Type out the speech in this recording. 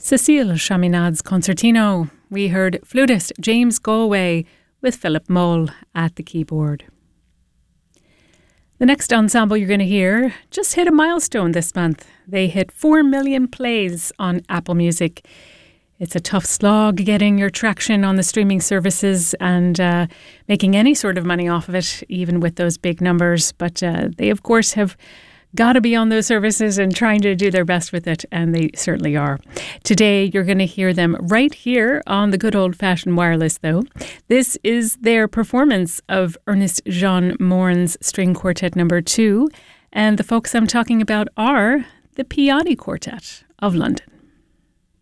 Cécile Chaminade's concertino. We heard flutist James Galway with Philip Mull at the keyboard. The next ensemble you're going to hear just hit a milestone this month. They hit 4 million plays on Apple Music. It's a tough slog getting your traction on the streaming services and making any sort of money off of it, even with those big numbers. But they, of course, have got to be on those services and trying to do their best with it, and they certainly are. Today, you're going to hear them right here on the good old-fashioned wireless, though. This is their performance of Ernest Jean Morin's String Quartet No. 2, and the folks I'm talking about are the Piatti Quartet of London.